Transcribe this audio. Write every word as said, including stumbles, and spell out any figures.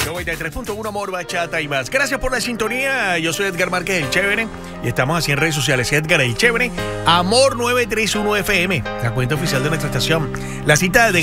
noventa y tres punto uno Amor, Bachata y más. Gracias por la sintonía. Yo soy Edgar Márquez, el Chévere. Y estamos así en redes sociales. Edgar, el Chévere. Amor novecientos treinta y uno F M, la cuenta oficial de nuestra estación. La cita de